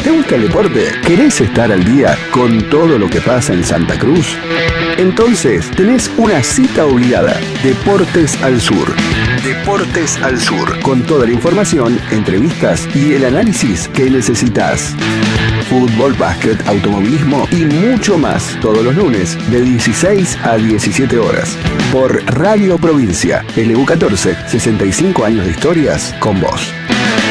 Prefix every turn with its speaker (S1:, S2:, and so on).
S1: ¿Te gusta el deporte? ¿Querés estar al día con todo lo que pasa en Santa Cruz? Entonces tenés una cita obligada. Deportes al Sur. Deportes al Sur. Con toda la información, entrevistas y el análisis que necesitas. Fútbol, básquet, automovilismo y mucho más. Todos los lunes de 16 a 17 horas. Por Radio Provincia. LU14, 65 años de historias con vos.